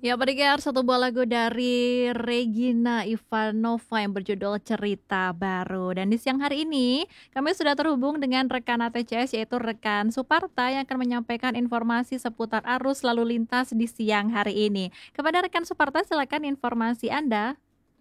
Ya, pendengar, satu buah lagu dari Regina Ivanova yang berjudul Cerita Baru. Dan di siang hari ini, kami sudah terhubung dengan rekan ATCS yaitu rekan Suparta yang akan menyampaikan informasi seputar arus lalu lintas di siang hari ini. Kepada rekan Suparta, silakan informasi Anda.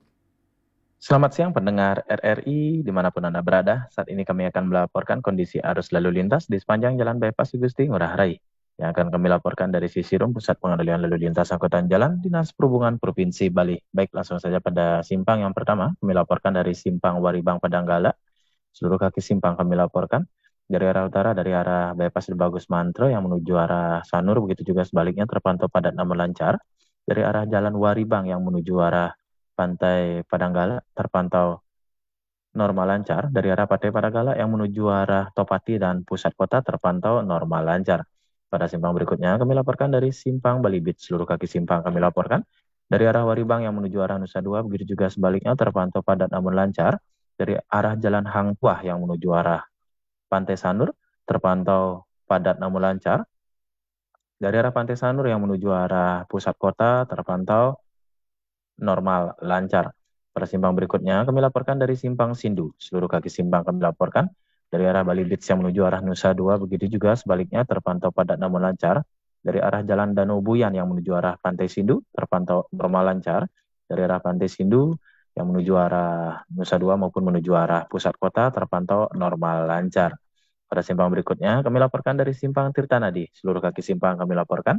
Selamat siang pendengar RRI dimanapun Anda berada. Saat ini kami akan melaporkan kondisi arus lalu lintas di sepanjang Jalan Bypass Gusti Ngurah Rai. Yang akan kami laporkan dari sisi Rum Pusat Pengendalian Lalu Lintas Angkutan Jalan Dinas Perhubungan Provinsi Bali. Baik, langsung saja pada simpang yang pertama. Kami laporkan dari simpang Waribang Padanggala. Seluruh kaki simpang kami laporkan. Dari arah utara, dari arah Bypass Bagus Mantro yang menuju arah Sanur, begitu juga sebaliknya terpantau padat namun lancar. Dari arah Jalan Waribang yang menuju arah Pantai Padanggala terpantau normal lancar. Dari arah Pantai Padanggala yang menuju arah Topati dan pusat kota terpantau normal lancar. Pada simpang berikutnya kami laporkan dari simpang Balibit. Seluruh kaki simpang kami laporkan. Dari arah Waribang yang menuju arah Nusa Dua, begitu juga sebaliknya terpantau padat namun lancar. Dari arah Jalan Hang Tuah yang menuju arah Pantai Sanur terpantau padat namun lancar. Dari arah Pantai Sanur yang menuju arah pusat kota terpantau normal, lancar. Pada simpang berikutnya, kami laporkan dari simpang Sindu. Seluruh kaki simpang kami laporkan. Dari arah Bali Beach yang menuju arah Nusa Dua, begitu juga sebaliknya terpantau padat namun lancar. Dari arah Jalan Danau Buyan yang menuju arah Pantai Sindu, terpantau normal lancar. Dari arah Pantai Sindu yang menuju arah Nusa Dua maupun menuju arah pusat kota, terpantau normal lancar. Pada simpang berikutnya, kami laporkan dari simpang Tirtanadi. Seluruh kaki simpang kami laporkan.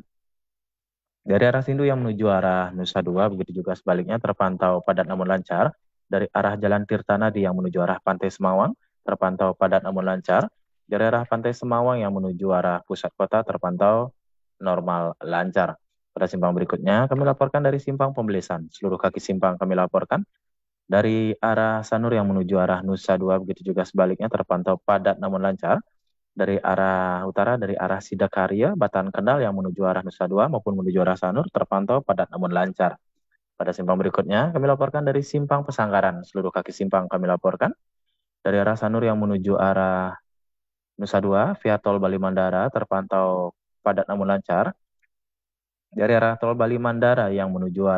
Dari arah Sindu yang menuju arah Nusa Dua, begitu juga sebaliknya terpantau padat namun lancar. Dari arah Jalan Tirtanadi yang menuju arah Pantai Semawang, terpantau padat namun lancar. Dari arah Pantai Semawang yang menuju arah pusat kota terpantau normal lancar. Pada simpang berikutnya, kami laporkan dari simpang Pembelesan. Seluruh kaki simpang kami laporkan. Dari arah Sanur yang menuju arah Nusa Dua, begitu juga sebaliknya terpantau padat namun lancar. Dari arah utara, dari arah Sidakarya, Batan Kendal yang menuju arah Nusa Dua maupun menuju arah Sanur terpantau padat namun lancar. Pada simpang berikutnya, kami laporkan dari simpang Pesanggaran. Seluruh kaki simpang kami laporkan. Dari arah Sanur yang menuju arah Nusa Dua, via tol Bali Mandara terpantau padat namun lancar. Dari arah tol Bali Mandara yang menuju